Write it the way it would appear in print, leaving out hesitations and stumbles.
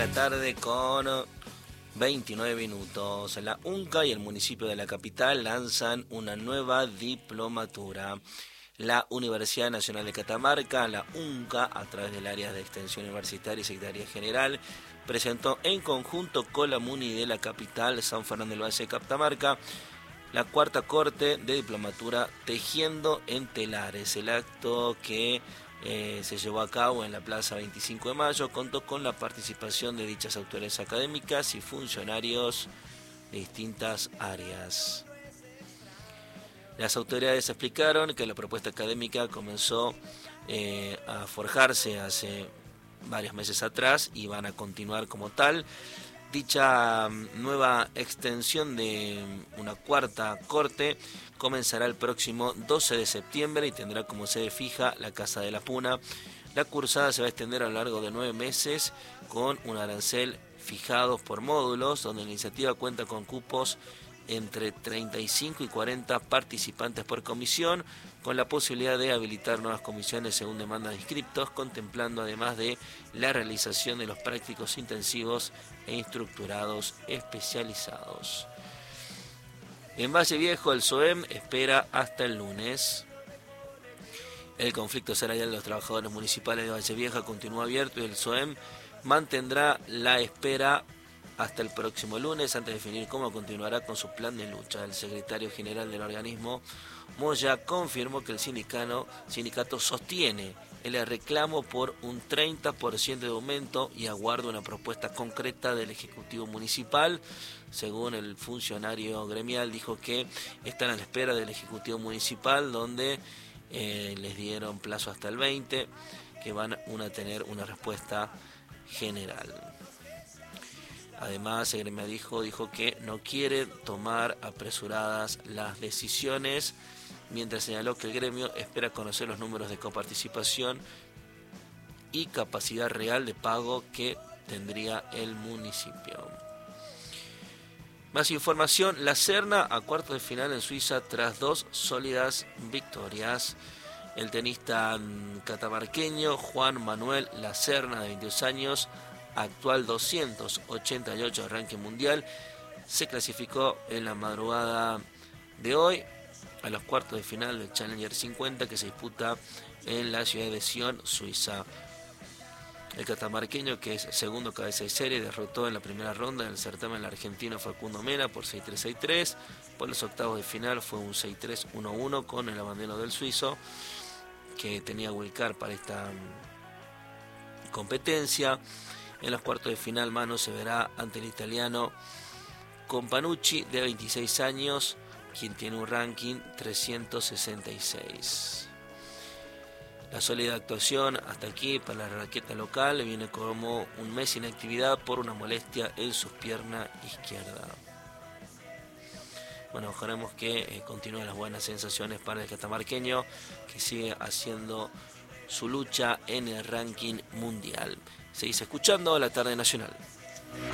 La tarde con 29 minutos. La UNCA y el municipio de la capital lanzan una nueva diplomatura. La Universidad Nacional de Catamarca, la UNCA, a través del área de extensión universitaria y secretaría general, presentó en conjunto con la MUNI de la capital, San Fernando del Valle de Catamarca, la cuarta corte de diplomatura Tejiendo en Telares. El acto que se llevó a cabo en la Plaza 25 de Mayo contó con la participación de dichas autoridades académicas y funcionarios de distintas áreas. Las autoridades explicaron que la propuesta académica comenzó a forjarse hace varios meses atrás y van a continuar como tal. Dicha nueva extensión de una cuarta corte comenzará el próximo 12 de septiembre y tendrá como sede fija la Casa de la Puna. La cursada se va a extender a lo largo de 9 meses con un arancel fijados por módulos, donde la iniciativa cuenta con cupos entre 35 y 40 participantes por comisión, con la posibilidad de habilitar nuevas comisiones según demanda de inscriptos, contemplando además de la realización de los prácticos intensivos e instructurados especializados. En Valle Viejo, el SOEM espera hasta el lunes. El conflicto salarial de los trabajadores municipales de Valle Vieja continúa abierto y el SOEM mantendrá la espera hasta el próximo lunes antes de definir cómo continuará con su plan de lucha. El secretario general del organismo, Moya, confirmó que el sindicato sostiene el reclamo por un 30% de aumento y aguarda una propuesta concreta del Ejecutivo Municipal. Según el funcionario gremial, dijo que están a la espera del Ejecutivo Municipal, donde les dieron plazo hasta el 20, que van a tener una respuesta general. Además, el gremio dijo que no quiere tomar apresuradas las decisiones, mientras señaló que el gremio espera conocer los números de coparticipación y capacidad real de pago que tendría el municipio. Más información: la Serna a cuartos de final en Suiza tras 2 sólidas victorias. El tenista catamarqueño Juan Manuel Lacerna, de 22 años, actual 288 ranking mundial, se clasificó en la madrugada de hoy a los cuartos de final del Challenger 50 que se disputa en la ciudad de Sion, Suiza. El catamarqueño, que es segundo cabeza de serie, derrotó en la primera ronda del certamen al argentino Facundo Mena por 6-3, 6-3. Por los octavos de final fue un 6-3, 1-1 con el abanderado del suizo, que tenía wildcard para esta competencia. En los cuartos de final, Mano se verá ante el italiano Companucci, de 26 años, quien tiene un ranking 366. La sólida actuación hasta aquí para la raqueta local viene como un mes sin actividad por una molestia en su pierna izquierda. Bueno, ojalá que continúen las buenas sensaciones para el catamarqueño, que sigue haciendo su lucha en el ranking mundial. Seguís escuchando La Tarde Nacional.